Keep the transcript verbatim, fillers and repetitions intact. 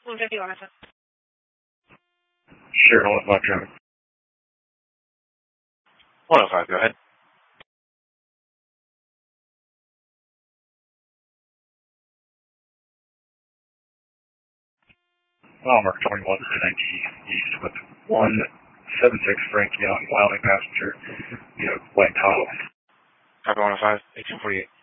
one fifty-one, I said. Sure, I'll let my traffic. one oh five, go ahead. Mile mark twenty-one ninety east with one seven six Frank Young, Wyoming passenger, you know, white top. Copy one oh five, eighteen forty-eight.